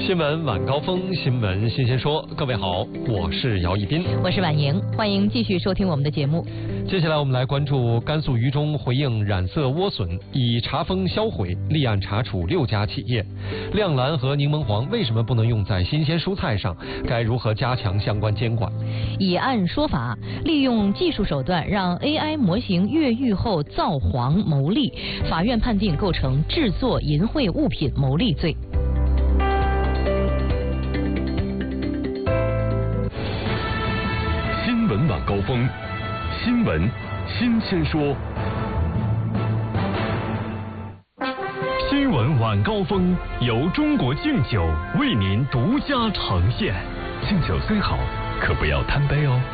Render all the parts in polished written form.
新闻晚高峰，新闻新鲜说。各位好，我是姚一斌， 我是婉莹，欢迎继续收听我们的节目。 接下来我们来关注甘肃榆中回应染色莴笋已查封销毁，立案查处6家企业。亮蓝和柠檬黄为什么不能用在新鲜蔬菜上？该如何加强相关监管？ 以案说法，利用技术手段让 AI 模型越狱后造黄牟利，法院判定构成制作淫秽物品牟利罪。 新闻晚高峰，新闻新鲜说。新闻晚高峰由中国敬酒为您独家呈现。敬酒虽好，可不要贪杯哦。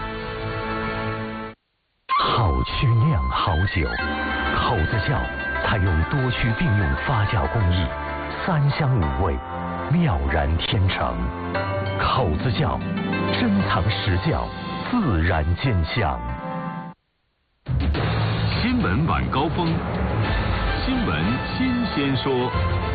好曲酿好酒，口子窖采用多区并用发酵工艺，3香5味，妙然天成。口子窖珍藏实窖，自然见香。新闻晚高峰，新闻新鲜说。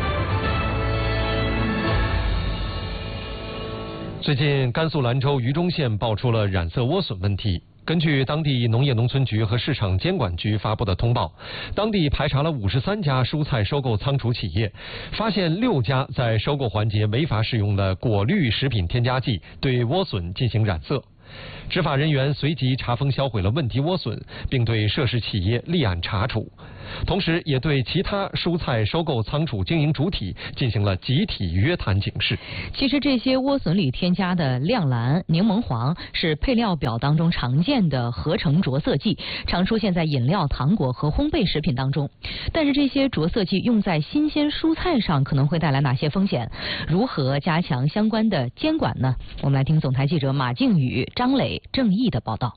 最近，甘肃兰州榆中县爆出了染色莴笋问题。根据当地农业农村局和市场监管局发布的通报，当地排查了53家蔬菜收购仓储企业，发现6家在收购环节违法使用了果绿食品添加剂对莴笋进行染色。执法人员随即查封销毁了问题莴笋，并对涉事企业立案查处，同时也对其他蔬菜收购仓储经营主体进行了集体约谈警示。 其实这些莴笋里添加的亮蓝、柠檬黄是配料表当中常见的合成着色剂，常出现在饮料、糖果和烘焙食品当中。但是这些着色剂用在新鲜蔬菜上可能会带来哪些风险？如何加强相关的监管呢？我们来听总台记者马靖宇、张磊、郑毅的报道。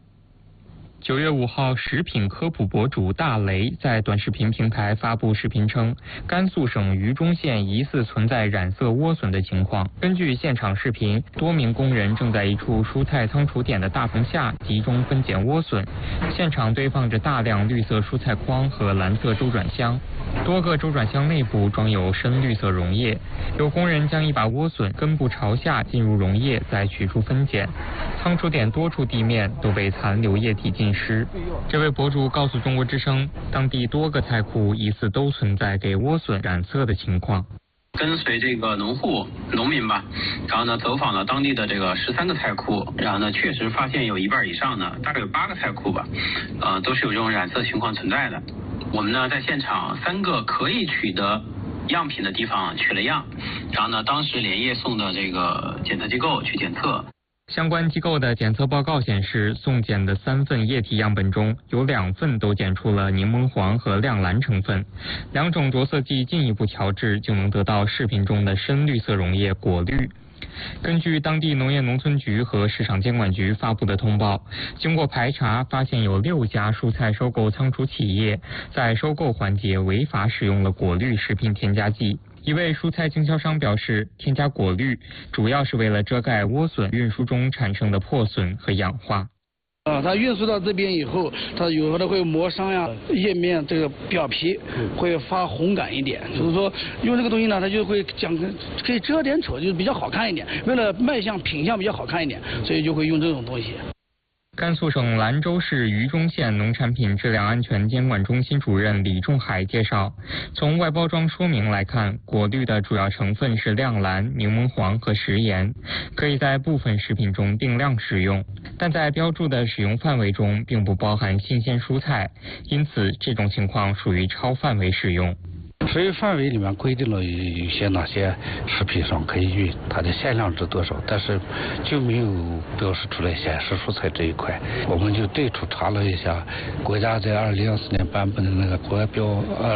9月5号，食品科普博主大雷在短视频平台发布视频称，甘肃省榆中县疑似存在染色莴笋的情况。根据现场视频，多名工人正在一处蔬菜仓储点的大棚下集中分拣莴笋，现场堆放着大量绿色蔬菜筐和蓝色周转箱，多个周转箱内部装有深绿色溶液。有工人将一把莴笋根部朝下进入溶液，再取出分拣。仓储点多处地面都被残留液体浸湿。这位博主告诉中国之声，当地多个菜库疑似都存在给莴笋染色的情况。 跟随这个农民吧，然后呢走访了当地的这个13个菜库，然后呢确实发现有1半以上呢，大概有8个菜库吧，都是有这种染色情况存在的。我们呢在现场3个可以取得样品的地方取了样，然后呢当时连夜送的这个检测机构去检测。 相关机构的检测报告显示，送检的3份液体样本中有2份都检出了柠檬黄和亮蓝成分，2种着色剂进一步调制就能得到视频中的深绿色溶液果绿。根据当地农业农村局和市场监管局发布的通报，经过排查，发现有6家蔬菜收购仓储企业在收购环节违法使用了果绿食品添加剂。一位蔬菜经销商表示，添加果绿主要是为了遮盖莴笋运输中产生的破损和氧化。 它运输到这边以后，它有可能会磨伤呀，叶面这个表皮会发红感一点，就是说用这个东西呢，它就会可以遮点丑，就是比较好看一点。为了卖相品相比较好看一点，所以就会用这种东西。 甘肃省兰州市榆中县农产品质量安全监管中心主任李仲海介绍，从外包装说明来看，果绿的主要成分是亮蓝、柠檬黄和食盐，可以在部分食品中定量使用，但在标注的使用范围中并不包含新鲜蔬菜，因此这种情况属于超范围使用。 所以范围里面规定了有些哪些食品上可以用，它的限量值多少，但是就没有标示出来显示蔬菜这一块。我们就对处查了一下国家在2024年颁布的那个国标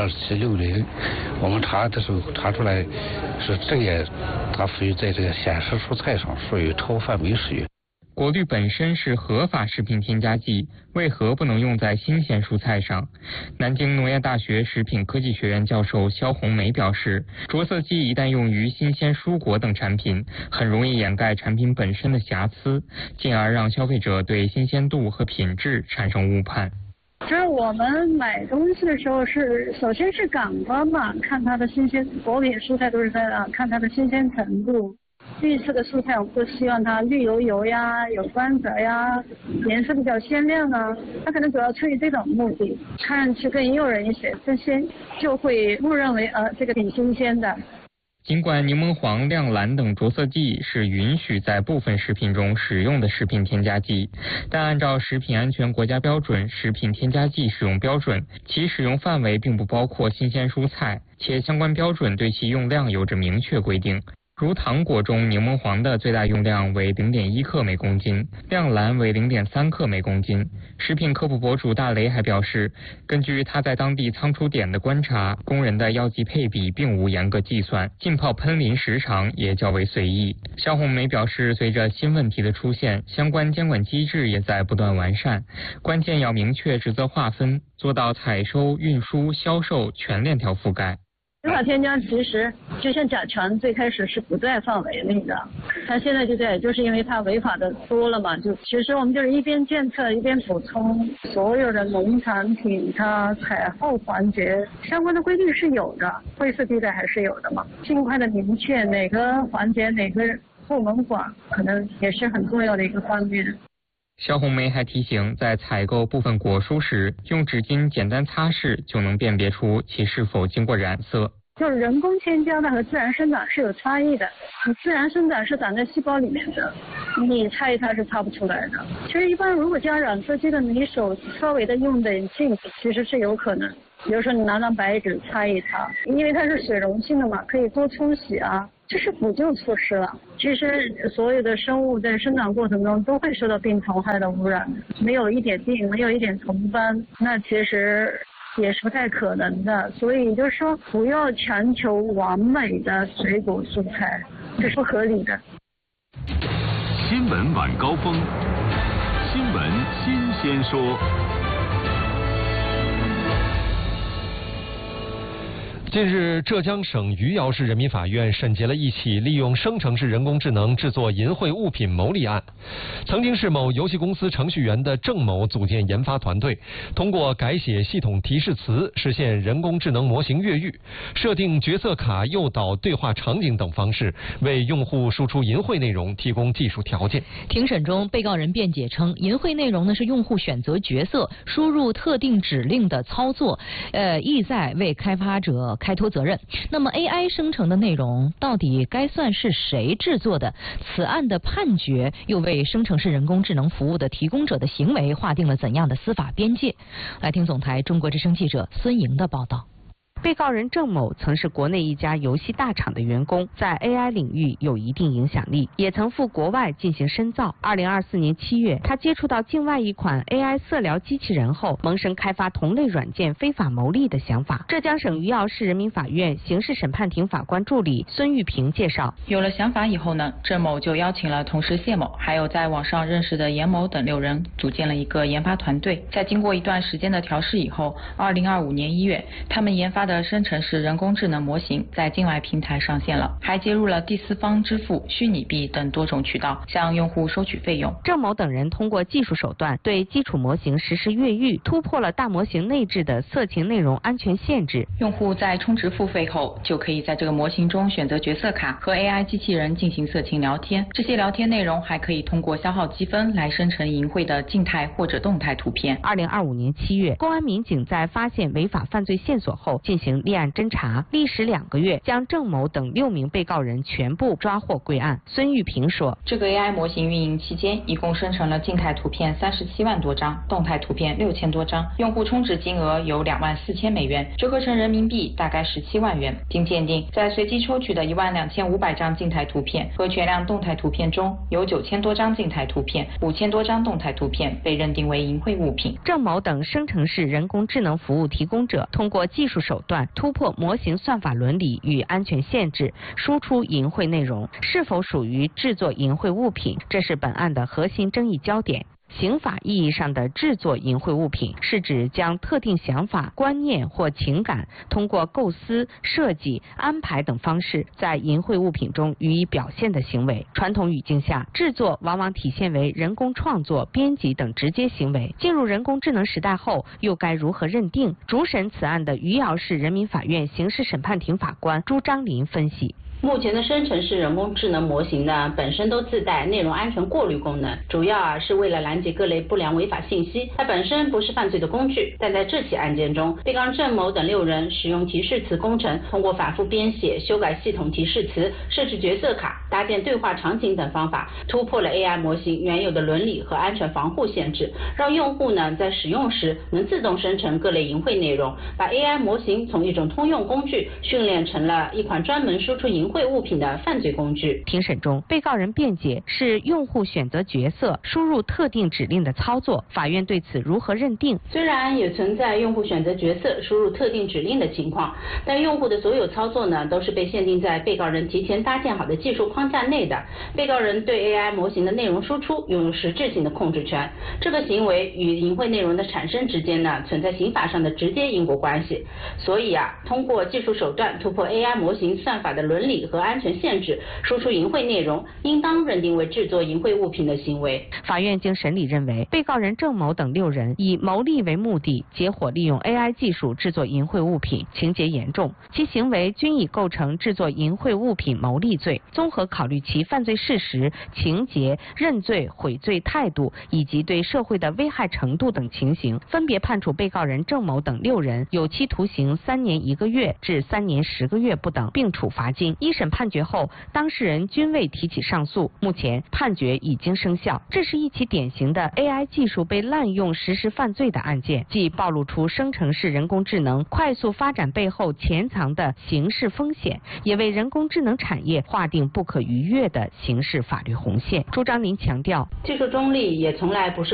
2760，我们查的时候查出来是这也它属于在这个显示蔬菜上属于超范围使用。 果绿本身是合法食品添加剂，为何不能用在新鲜蔬菜上？南京农业大学食品科技学院教授肖红梅表示，着色剂一旦用于新鲜蔬果等产品，很容易掩盖产品本身的瑕疵，进而让消费者对新鲜度和品质产生误判。 就是我们买东西的时候首先是感官嘛，看它的新鲜，果品蔬菜都是在看它的新鲜程度。绿色的蔬菜我们都希望它绿油油呀，有光泽呀，颜色比较鲜亮啊，它可能主要出于这种目的，看上去更诱人一些，这些就会误认为这个挺新鲜的。 尽管柠檬黄、亮蓝等着色剂是允许在部分食品中使用的食品添加剂，但按照食品安全国家标准食品添加剂使用标准，其使用范围并不包括新鲜蔬菜，且相关标准对其用量有着明确规定。如糖果中柠檬黄的最大用量为 0.1 克每公斤，亮蓝为 0.3 克每公斤。食品科普博主大雷还表示，根据他在当地仓储点的观察，工人的药剂配比并无严格计算，浸泡喷淋时长也较为随意。肖红梅表示，随着新问题的出现，相关监管机制也在不断完善，关键要明确职责划分，做到采收、运输、销售全链条覆盖。 违法添加其实就像甲醛最开始是不在范围内的，它现在就在，就是因为它违法的多了嘛，就其实我们就是一边监测一边补充，所有的农产品它采后环节相关的规定是有的，灰色地带还是有的嘛，尽快的明确哪个环节哪个部门管，可能也是很重要的一个方面。 肖红梅还提醒，在采购部分果蔬时，用纸巾简单擦拭就能辨别出其是否经过染色。 就是人工添加的和自然生长是有差异的，你自然生长是长在细胞里面的，你擦一擦是擦不出来的。其实一般如果加染色剂的，你手稍微的用点劲，其实是有可能。比如说你拿张白纸擦一擦，因为它是水溶性的嘛，可以多冲洗啊。这是补救措施了。其实所有的生物在生长过程中都会受到病虫害的污染，没有一点病，没有一点虫斑，那其实也是不太可能的。所以就是说，不要强求完美的水果蔬菜，这是不合理的。 新闻晚高峰，新闻新鲜说。 近日，浙江省余姚市人民法院审结了一起利用生成式人工智能制作淫秽物品牟利案。曾经是某游戏公司程序员的郑某组建研发团队，通过改写系统提示词，实现人工智能模型越狱，设定角色卡、诱导对话场景等方式，为用户输出淫秽内容提供技术条件。 庭审中，被告人辩解称，淫秽内容呢是用户选择角色、输入特定指令的操作，意在为开发者开脱责任。那么 AI 生成的内容到底该算是谁制作的？此案的判决又为生成式人工智能服务的提供者的行为划定了怎样的司法边界？来听总台中国之声记者孙莹的报道。 被告人郑某曾是国内一家游戏大厂的员工，在 AI 领域有一定影响力，也曾赴国外进行深造。2024年7月，他接触到境外一款 AI 色疗机器人后，萌生开发同类软件非法牟利的想法。浙江省余姚市人民法院刑事审判庭法官助理孙玉平介绍， 有了想法以后呢，郑某就邀请了同事谢某，还有在网上认识的严某等6人，组建了一个研发团队。在经过一段时间的调试以后，2025年1月，他们研发的生成式人工智能模型在境外平台上线了，还接入了第四方支付、虚拟币等多种渠道，向用户收取费用。 郑某等人通过技术手段对基础模型实施越狱，突破了大模型内置的色情内容安全限制。 用户在充值付费后，就可以在这个模型中选择角色卡，和 AI 机器人进行色情聊天。这些聊天内容还可以通过消耗积分来生成淫秽的静态或者动态图片。 2025年7月，公安民警在发现违法犯罪线索后，进行立案侦查，历时2个月，将郑某等6名被告人全部抓获归案。孙玉平说， 这个 AI 模型运营期间，一共生成了静态图片37万多张，动态图片6000多张，用户充值金额有24000美元，折合成人民币大概17万元。经鉴定，在随机抽取的12500张静态图片和全量动态图片中，有9000多张静态图片、5000多张动态图片被认定为淫秽物品。 郑某等生成式人工智能服务提供者通过技术手段突破模型算法伦理与安全限制，输出淫秽内容，是否属于制作淫秽物品，这是本案的核心争议焦点。 刑法意义上的制作淫秽物品，是指将特定想法、观念或情感通过构思、设计、安排等方式在淫秽物品中予以表现的行为。传统语境下，制作往往体现为人工创作、编辑等直接行为。进入人工智能时代后，又该如何认定？主审此案的余姚市人民法院刑事审判庭法官朱章林分析。 目前的生成式人工智能模型呢，本身都自带内容安全过滤功能，主要是为了拦截各类不良违法信息。它本身不是犯罪的工具，但在这起案件中，被告人郑某等6人使用提示词工程，通过反复编写、修改系统提示词、设置角色卡、搭建对话场景等方法，突破了 AI 模型原有的伦理和安全防护限制，让用户呢在使用时能自动生成各类淫秽内容，把 AI 模型从一种通用工具训练成了一款专门输出淫秽物品的犯罪工具。 庭审中，被告人辩解是用户选择角色、输入特定指令的操作，法院对此如何认定？ 虽然也存在用户选择角色、输入特定指令的情况，但用户的所有操作呢，都是被限定在被告人提前搭建好的技术框架内的。被告人对 AI 模型的内容输出拥有实质性的控制权，这个行为与淫秽内容的产生之间呢，存在刑法上的直接因果关系。所以通过技术手段突破 AI 模型算法的伦理和安全限制，输出淫秽内容，应当认定为制作淫秽物品的行为。 法院经审理认为，被告人郑某等6人以牟利为目的，结伙利用 AI 技术制作淫秽物品，情节严重，其行为均已构成制作淫秽物品牟利罪。综合考虑其犯罪事实、情节、认罪悔罪态度以及对社会的危害程度等情形，分别判处被告人郑某等6人有期徒刑3年1个月至3年10个月不等，并处罚金。一审判决后，当事人均未提起上诉，目前判决已经生效。这是一起典型的 AI 技术被滥用实施犯罪的案件，既暴露出生成式人工智能快速发展背后潜藏的刑事风险，也为人工智能产业划定不可逾越的刑事法律红线。朱章林强调， 技术中立也从来不是